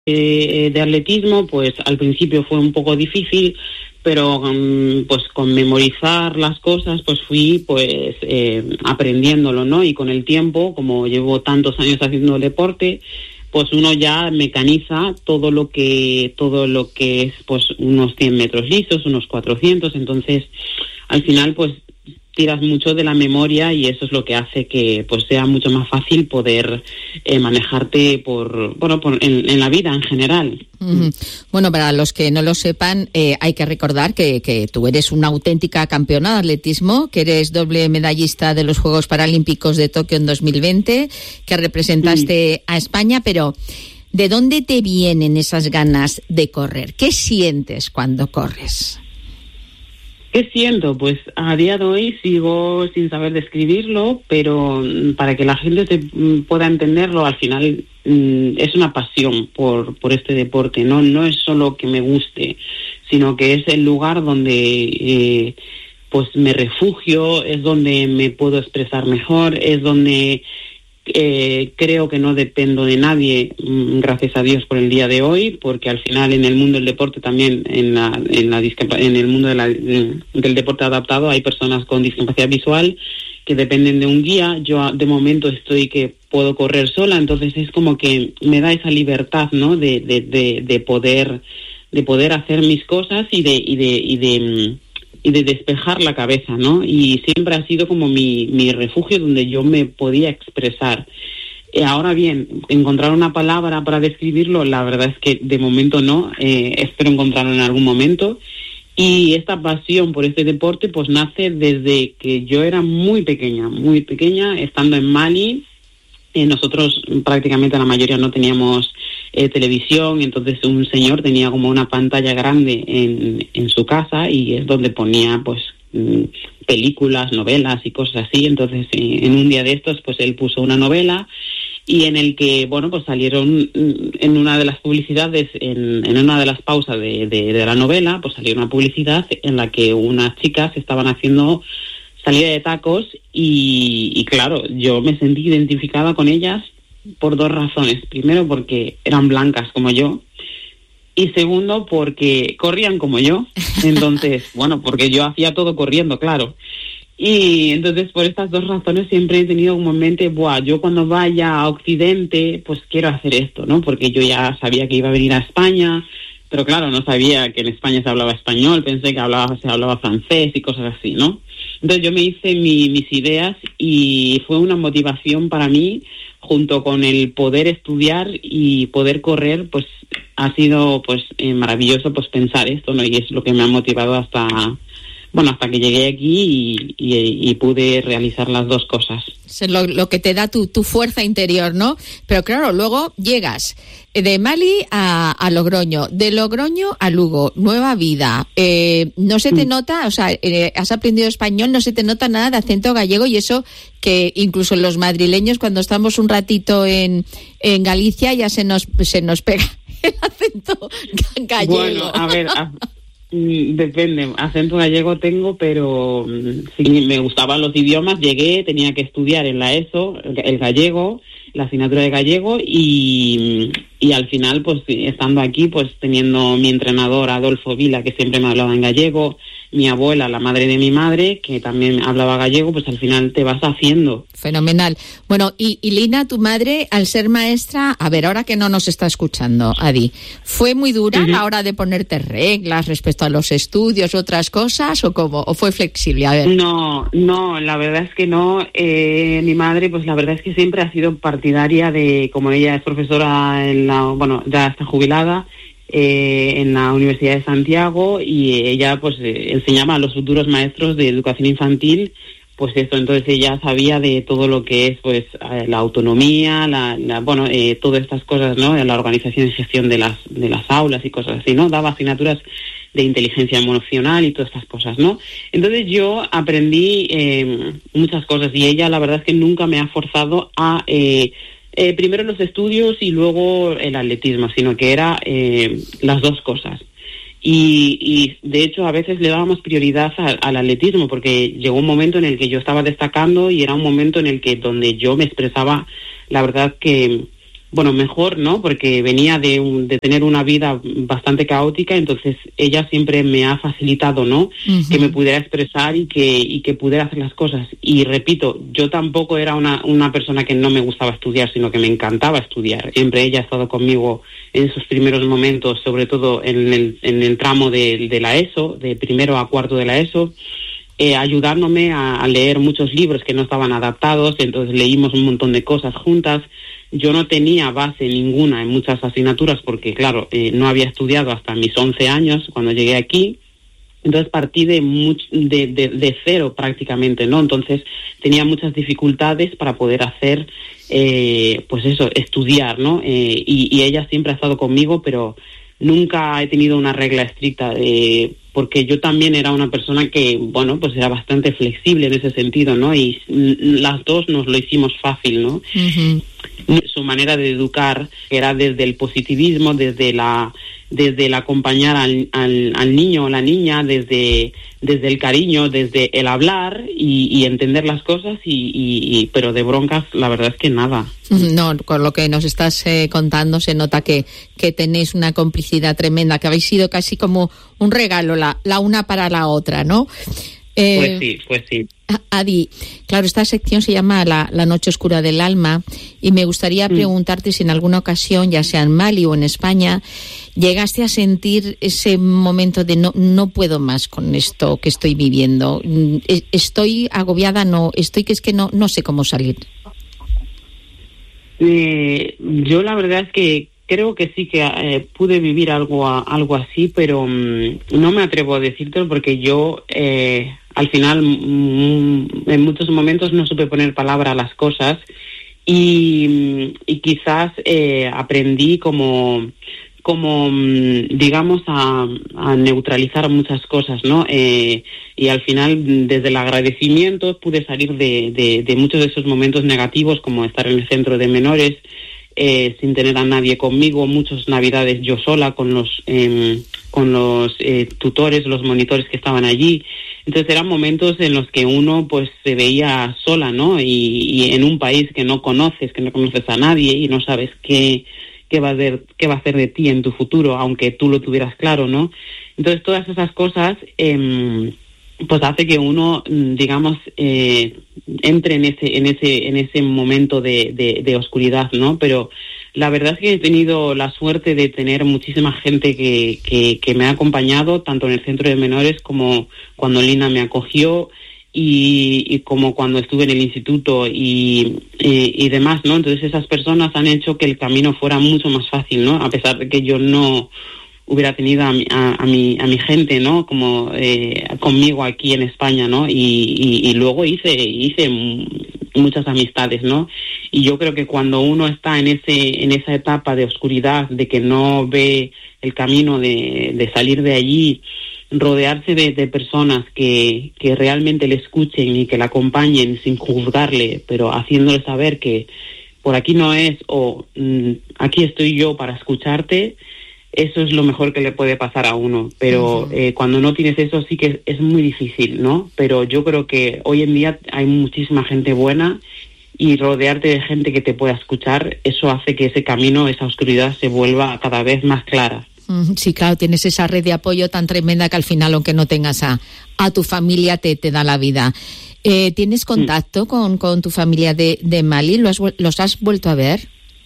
de atletismo, pues al principio fue un poco difícil, pero pues con memorizar las cosas pues fui pues aprendiéndolo, ¿no? Y con el tiempo, como llevo tantos años haciendo deporte, pues uno ya mecaniza todo lo que es pues unos 100 metros lisos, unos 400, entonces al final pues tiras mucho de la memoria y eso es lo que hace que pues sea mucho más fácil poder manejarte en la vida en general. Bueno, para los que no lo sepan, hay que recordar que tú eres una auténtica campeona de atletismo, que eres doble medallista de los Juegos Paralímpicos de Tokio en 2020, que representaste a España, pero ¿de dónde te vienen esas ganas de correr? ¿Qué sientes cuando corres? ¿Qué siento? Pues a día de hoy sigo sin saber describirlo, pero para que la gente pueda entenderlo, al final es una pasión por este deporte, no es solo que me guste, sino que es el lugar donde pues me refugio, es donde me puedo expresar mejor, es donde creo que no dependo de nadie, gracias a Dios por el día de hoy, porque al final en el mundo del deporte también, en el mundo del deporte adaptado, hay personas con discapacidad visual que dependen de un guía. Yo de momento estoy que puedo correr sola, entonces es como que me da esa libertad, ¿no? de poder hacer mis cosas y de despejar la cabeza, ¿no? Y siempre ha sido como mi refugio donde yo me podía expresar. Ahora bien, encontrar una palabra para describirlo, la verdad es que de momento no, espero encontrarlo en algún momento. Y esta pasión por este deporte pues nace desde que yo era muy pequeña, estando en Mali. Nosotros prácticamente la mayoría no teníamos televisión, entonces un señor tenía como una pantalla grande en su casa y es donde ponía pues películas, novelas y cosas así. Entonces en un día de estos pues él puso una novela y en el que pues salieron en una de las publicidades, en una de las pausas de la novela, pues salió una publicidad en la que unas chicas estaban haciendo salida de tacos y claro, yo me sentí identificada con ellas por dos razones. Primero, porque eran blancas como yo, y segundo, porque corrían como yo. Entonces, porque yo hacía todo corriendo, claro. Y entonces por estas dos razones siempre he tenido como en mente, yo cuando vaya a Occidente, pues quiero hacer esto, ¿no? Porque yo ya sabía que iba a venir a España, pero claro, no sabía que en España se hablaba español, pensé que se hablaba francés y cosas así, ¿no? Entonces yo me hice mis ideas y fue una motivación para mí, junto con el poder estudiar y poder correr, pues ha sido pues maravilloso pues pensar esto, ¿no? Y es lo que me ha motivado hasta que llegué aquí y pude realizar las dos cosas. Es lo que te da tu fuerza interior, ¿no? Pero claro, luego llegas de Mali a Logroño, de Logroño a Lugo, nueva vida. No se te nota, o sea, has aprendido español, no se te nota nada de acento gallego, y eso que incluso los madrileños cuando estamos un ratito en Galicia ya se nos pega el acento gallego. Bueno, a ver... Depende, acento gallego tengo, pero sí me gustaban los idiomas. Llegué, tenía que estudiar en la ESO el gallego, la asignatura de gallego, y al final pues estando aquí, pues teniendo mi entrenador Adolfo Vila, que siempre me hablaba en gallego, mi abuela, la madre de mi madre, que también hablaba gallego, pues al final te vas haciendo. Fenomenal. Bueno, y Lina, tu madre, al ser maestra, a ver, ahora que no nos está escuchando, Adi, ¿fue muy dura a la hora de ponerte reglas respecto a los estudios, otras cosas, o cómo? ¿O fue flexible? A ver. No, la verdad es que no. Mi madre, pues la verdad es que siempre ha sido partidaria de, como ella es profesora ya está jubilada, en la Universidad de Santiago, y ella pues enseñaba a los futuros maestros de educación infantil pues eso. Entonces ella sabía de todo lo que es pues la autonomía, todas estas cosas, ¿no? La organización y gestión de las aulas y cosas así, ¿no? Daba asignaturas de inteligencia emocional y todas estas cosas, ¿no? Entonces yo aprendí muchas cosas, y ella la verdad es que nunca me ha forzado a primero los estudios y luego el atletismo, sino que era las dos cosas. Y de hecho a veces le dábamos prioridad al atletismo, porque llegó un momento en el que yo estaba destacando y era un momento en el que donde yo me expresaba, la verdad que bueno, mejor, ¿no? Porque venía de tener una vida bastante caótica, entonces ella siempre me ha facilitado, ¿no? Uh-huh. Que me pudiera expresar y que pudiera hacer las cosas. Y repito, yo tampoco era una persona que no me gustaba estudiar, sino que me encantaba estudiar. Siempre ella ha estado conmigo en esos primeros momentos, sobre todo en el tramo de la ESO, de primero a cuarto de la ESO, ayudándome a leer muchos libros que no estaban adaptados, entonces leímos un montón de cosas juntas. Yo no tenía base ninguna en muchas asignaturas porque, claro, no había estudiado hasta mis 11 años cuando llegué aquí. Entonces partí de cero prácticamente, ¿no? Entonces tenía muchas dificultades para poder hacer, pues eso, estudiar, ¿no? Y ella siempre ha estado conmigo, pero nunca he tenido una regla estricta, porque yo también era una persona que, bueno, pues era bastante flexible en ese sentido, ¿no? Y las dos nos lo hicimos fácil, ¿no? Uh-huh. Su manera de educar era desde el positivismo, desde el acompañar al niño o la niña, desde el cariño, desde el hablar y entender las cosas, pero de broncas la verdad es que nada. No, con lo que nos estás contando se nota que tenéis una complicidad tremenda, que habéis sido casi como un regalo la una para la otra, ¿no? Pues sí. Adi, claro, esta sección se llama la noche oscura del alma y me gustaría preguntarte si en alguna ocasión, ya sea en Mali o en España, llegaste a sentir ese momento de no puedo más con esto que estoy viviendo, estoy agobiada, no sé cómo salir. Yo la verdad es que creo que sí que pude vivir algo así, pero no me atrevo a decírtelo porque yo al final en muchos momentos no supe poner palabra a las cosas y quizás aprendí como digamos a neutralizar muchas cosas, ¿no? Y al final desde el agradecimiento pude salir de muchos de esos momentos negativos, como estar en el centro de menores sin tener a nadie conmigo, muchas navidades yo sola con los tutores, los monitores que estaban allí. Entonces eran momentos en los que uno pues se veía sola, ¿no? Y en un país que no conoces a nadie y no sabes qué va a hacer de ti en tu futuro, aunque tú lo tuvieras claro, ¿no? Entonces todas esas cosas pues hace que uno, digamos, entre en ese momento de oscuridad, ¿no? Pero la verdad es que he tenido la suerte de tener muchísima gente que me ha acompañado, tanto en el centro de menores como cuando Lina me acogió y como cuando estuve en el instituto y demás, ¿no? Entonces esas personas han hecho que el camino fuera mucho más fácil, ¿no? A pesar de que yo no hubiera tenido a mi gente, ¿no? Como conmigo aquí en España, ¿no? Y luego hice muchas amistades, ¿no? Y yo creo que cuando uno está en esa etapa de oscuridad, de que no ve el camino de salir de allí, rodearse de personas que realmente le escuchen y que la acompañen sin juzgarle, pero haciéndole saber que por aquí no es, o aquí estoy yo para escucharte, eso es lo mejor que le puede pasar a uno. Pero cuando no tienes eso sí que es muy difícil, ¿no? Pero yo creo que hoy en día hay muchísima gente buena y rodearte de gente que te pueda escuchar, eso hace que ese camino, esa oscuridad se vuelva cada vez más clara. Sí, claro, tienes esa red de apoyo tan tremenda que al final, aunque no tengas a tu familia, te da la vida. ¿Tienes contacto con tu familia de Mali? ¿Los has vuelto a ver?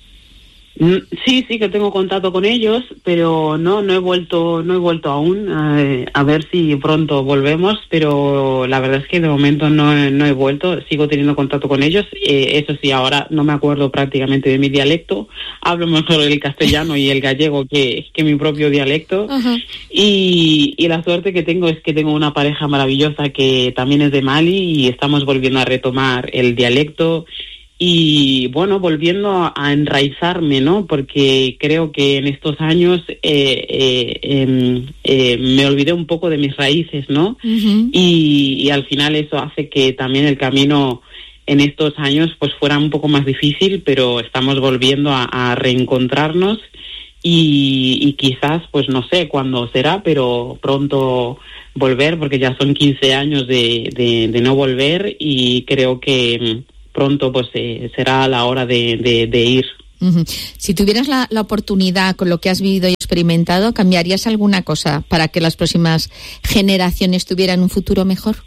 Sí que tengo contacto con ellos, pero no he vuelto aún, a ver si pronto volvemos, pero la verdad es que de momento no he vuelto, sigo teniendo contacto con ellos. Eso sí, ahora no me acuerdo prácticamente de mi dialecto, hablo mejor el castellano y el gallego que mi propio dialecto. Uh-huh. Y la suerte que tengo es que tengo una pareja maravillosa que también es de Mali y estamos volviendo a retomar el dialecto. Y bueno, volviendo a enraizarme, ¿no? Porque creo que en estos años me olvidé un poco de mis raíces, ¿no? Uh-huh. Y al final eso hace que también el camino en estos años pues fuera un poco más difícil, pero estamos volviendo a reencontrarnos y quizás, pues no sé cuándo será, pero pronto volver, porque ya son 15 años de no volver y creo que pronto pues será la hora de ir. Si tuvieras la oportunidad con lo que has vivido y experimentado, ¿cambiarías alguna cosa para que las próximas generaciones tuvieran un futuro mejor?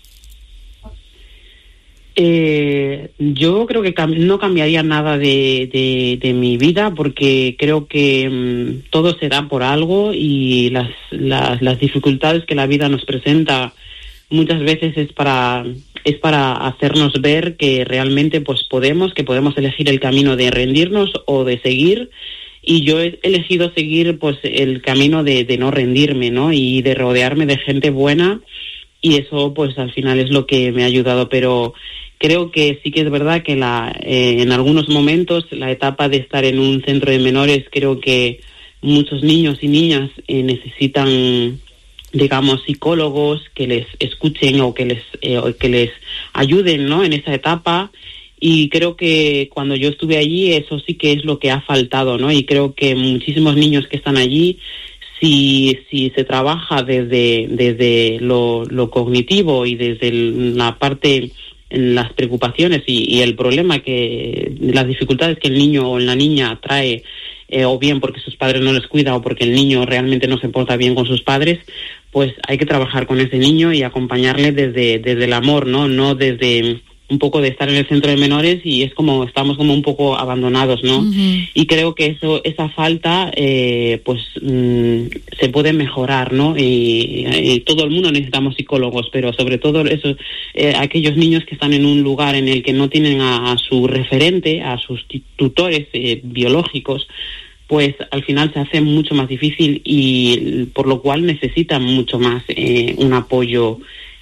Yo creo que no cambiaría nada de mi vida, porque creo que todo se da por algo, y las dificultades que la vida nos presenta muchas veces es para hacernos ver que realmente pues podemos elegir el camino de rendirnos o de seguir. Y yo he elegido seguir pues el camino de no rendirme, ¿no? Y de rodearme de gente buena, y eso pues al final es lo que me ha ayudado. Pero creo que sí que es verdad que en algunos momentos la etapa de estar en un centro de menores, creo que muchos niños y niñas necesitan, digamos, psicólogos que les escuchen o que les ayuden, ¿no? En esa etapa. Y creo que cuando yo estuve allí, eso sí que es lo que ha faltado, ¿no? Y creo que muchísimos niños que están allí, si se trabaja desde lo cognitivo y desde la parte, las preocupaciones y el problema, que las dificultades que el niño o la niña trae, o bien porque sus padres no les cuidan o porque el niño realmente no se porta bien con sus padres, pues hay que trabajar con ese niño y acompañarle desde el amor, no desde un poco de estar en el centro de menores y estamos como un poco abandonados, ¿no? Uh-huh. Y creo que esa falta pues se puede mejorar, ¿no? Y todo el mundo necesitamos psicólogos, pero sobre todo aquellos niños que están en un lugar en el que no tienen a su referente, a sus tutores biológicos, pues al final se hace mucho más difícil, y por lo cual necesitan mucho más un apoyo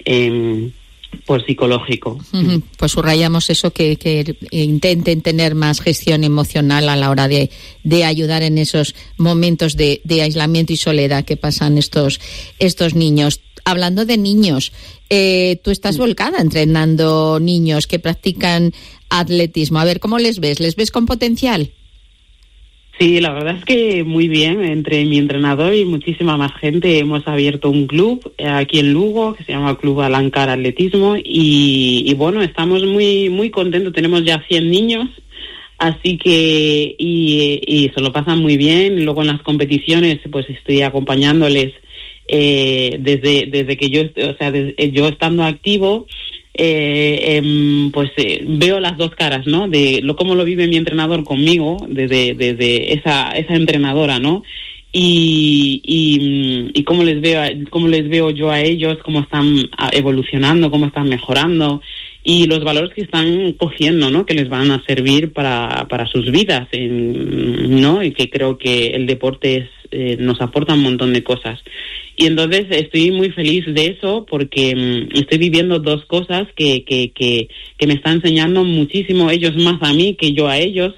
por psicológico. Pues subrayamos eso, que intenten tener más gestión emocional a la hora de ayudar en esos momentos de aislamiento y soledad que pasan estos niños. Hablando de niños, tú estás volcada entrenando niños que practican atletismo. A ver, ¿cómo les ves? ¿Les ves con potencial? Sí, la verdad es que muy bien. Entre mi entrenador y muchísima más gente hemos abierto un club aquí en Lugo que se llama Club Alancar Atletismo, y bueno, estamos muy muy contentos. Tenemos ya 100 niños, así que y se lo pasan muy bien. Luego en las competiciones pues estoy acompañándoles desde que yo estando activo. Veo las dos caras, ¿no? De cómo lo vive mi entrenador conmigo, desde esa entrenadora, ¿no? Y cómo les veo yo a ellos, cómo están evolucionando, cómo están mejorando, y los valores que están cogiendo, ¿no? Que les van a servir para sus vidas, ¿no? Y que creo que el deporte nos aporta un montón de cosas. Y entonces estoy muy feliz de eso, porque estoy viviendo dos cosas que me están enseñando muchísimo, ellos más a mí que yo a ellos.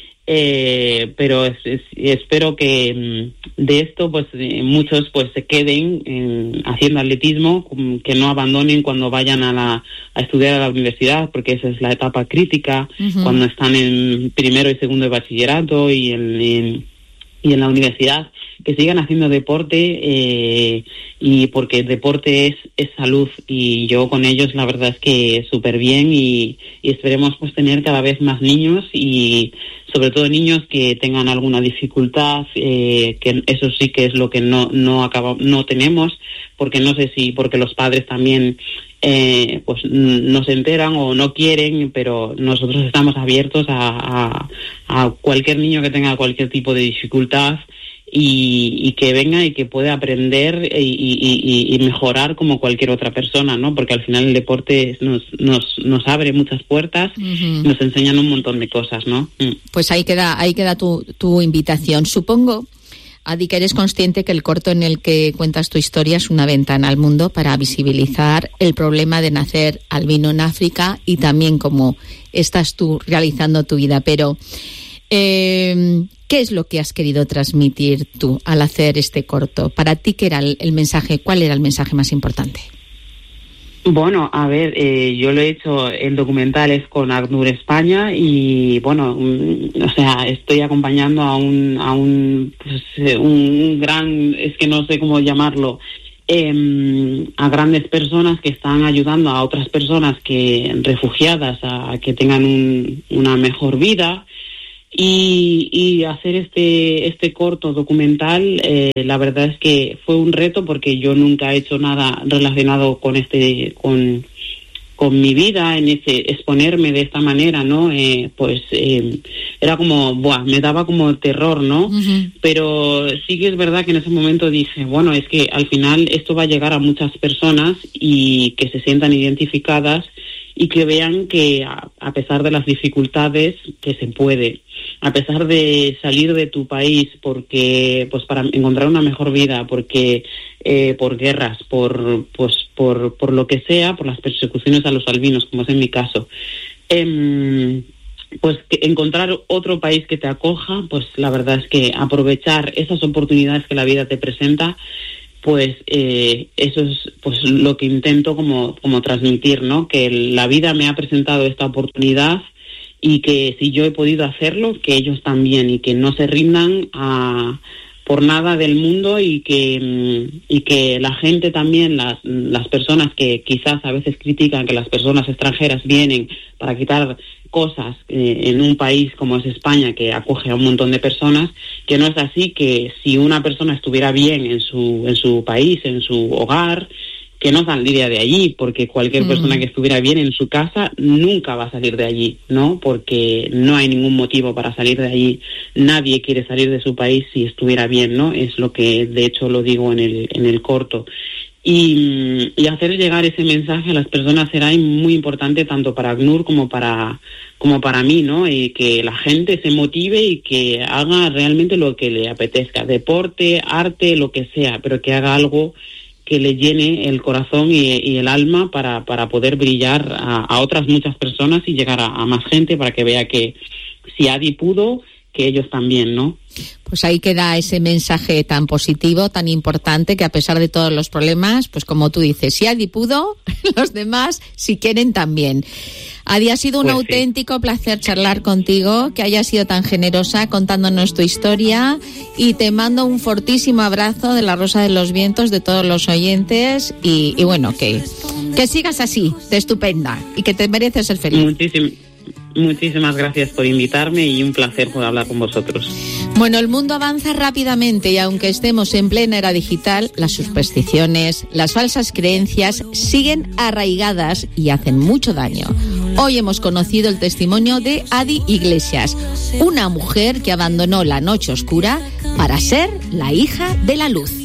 Pero espero que de esto pues muchos pues se queden haciendo atletismo, que no abandonen cuando vayan a estudiar a la universidad, porque esa es la etapa crítica. Uh-huh. Cuando están en primero y segundo de bachillerato y en la universidad, que sigan haciendo deporte, y porque el deporte es salud, y yo con ellos la verdad es que súper bien, y esperemos pues tener cada vez más niños, y sobre todo niños que tengan alguna dificultad, que eso sí que es lo que no tenemos, porque no sé si porque los padres también pues no se enteran o no quieren, pero nosotros estamos abiertos a cualquier niño que tenga cualquier tipo de dificultad, y que venga y que pueda aprender y mejorar como cualquier otra persona, ¿no? Porque al final el deporte nos abre muchas puertas. Uh-huh. Nos enseñan un montón de cosas, ¿no? Pues ahí queda tu invitación. Supongo, Adi, que eres consciente que el corto en el que cuentas tu historia es una ventana al mundo para visibilizar el problema de nacer albino en África, y también cómo estás tú realizando tu vida. Pero ¿qué es lo que has querido transmitir tú al hacer este corto? Para ti, ¿qué era el mensaje? ¿Cuál era el mensaje más importante? Bueno, a ver, yo lo he hecho en documentales con ACNUR España, y bueno, estoy acompañando a un gran, es que no sé cómo llamarlo, a grandes personas que están ayudando a otras personas refugiadas a que tengan una mejor vida. Y hacer este corto documental, la verdad es que fue un reto porque yo nunca he hecho nada relacionado con mi vida, en ese exponerme de esta manera, ¿no? Era como, me daba como terror, ¿no? Uh-huh. Pero sí que es verdad que en ese momento dije, bueno, es que al final esto va a llegar a muchas personas y que se sientan identificadas y que vean que a pesar de las dificultades, que se puede, a pesar de salir de tu país porque pues para encontrar una mejor vida, porque por guerras, por lo que sea, por las persecuciones a los albinos, como es en mi caso, pues que encontrar otro país que te acoja, pues la verdad es que aprovechar esas oportunidades que la vida te presenta, pues eso es pues lo que intento como transmitir, ¿no? Que la vida me ha presentado esta oportunidad y que si yo he podido hacerlo, que ellos también, y que no se rindan por nada del mundo, y que la gente también, las personas que quizás a veces critican que las personas extranjeras vienen para quitar cosas en un país como es España, que acoge a un montón de personas, que no es así, que si una persona estuviera bien en su país, en su hogar, que no saldría de allí, porque cualquier persona que estuviera bien en su casa nunca va a salir de allí, ¿no? Porque no hay ningún motivo para salir de allí. Nadie quiere salir de su país si estuviera bien, ¿no? Es lo que de hecho lo digo en el corto. Y hacer llegar ese mensaje a las personas será muy importante tanto para ACNUR como para mí, ¿no? Y que la gente se motive y que haga realmente lo que le apetezca, deporte, arte, lo que sea, pero que haga algo que le llene el corazón y el alma para poder brillar a otras muchas personas y llegar a más gente, para que vea que si Adi pudo, que ellos también, ¿no? Pues ahí queda ese mensaje tan positivo, tan importante, que a pesar de todos los problemas, pues como tú dices, si Adi pudo, los demás, si quieren, también. Adi, ha sido un auténtico placer charlar contigo, que hayas sido tan generosa contándonos tu historia, y te mando un fortísimo abrazo de la Rosa de los Vientos, de todos los oyentes, y bueno, que sigas así, de estupenda, y que te mereces ser feliz. Muchísimas gracias por invitarme y un placer por hablar con vosotros. Bueno, el mundo avanza rápidamente y aunque estemos en plena era digital, las supersticiones, las falsas creencias siguen arraigadas y hacen mucho daño. Hoy hemos conocido el testimonio de Adi Iglesias, una mujer que abandonó la noche oscura para ser la hija de la luz.